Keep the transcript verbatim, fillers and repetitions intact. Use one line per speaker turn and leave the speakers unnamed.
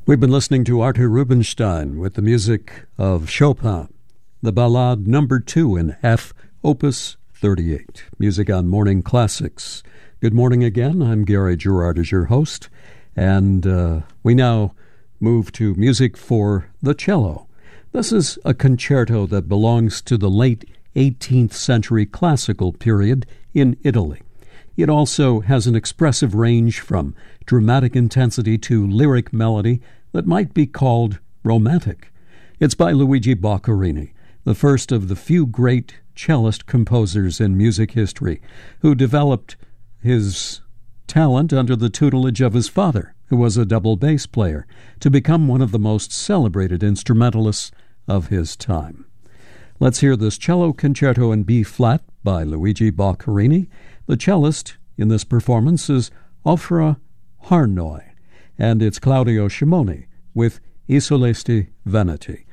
We've been listening to Arthur Rubinstein with the music of Chopin, the Ballade Number Two in F, Opus thirty-eight. Music on Morning Classics. Good morning again. I'm Gary Gerard as your host, and uh, we now move to music for the cello. This is a concerto that belongs to the late eighteenth century classical period in Italy. It also has an expressive range from dramatic intensity to lyric melody that might be called romantic. It's by Luigi Boccherini, the first of the few great cellist composers in music history, who developed his talent under the tutelage of his father, who was a double bass player, to become one of the most celebrated instrumentalists of his time. Let's hear this cello concerto in B-flat by Luigi Boccherini. The cellist in this performance is Ofra Harnoy, and it's Claudio Scimoni with I Solesti Veneti.